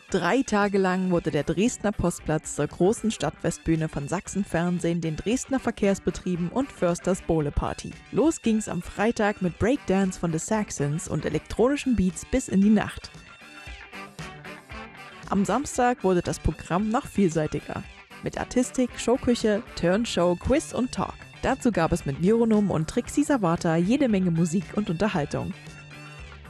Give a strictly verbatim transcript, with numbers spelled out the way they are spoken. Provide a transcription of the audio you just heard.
Drei Tage lang wurde der Dresdner Postplatz zur großen Stadtfestbühne von Sachsen Fernsehen, den Dresdner Verkehrsbetrieben und Försters Bowle-Party. Los ging's am Freitag mit Breakdance von The Saxons und elektronischen Beats bis in die Nacht. Am Samstag wurde das Programm noch vielseitiger. Mit Artistik, Showküche, Turnshow, Quiz und Talk. Dazu gab es mit Vironum und Trixie Savata jede Menge Musik und Unterhaltung.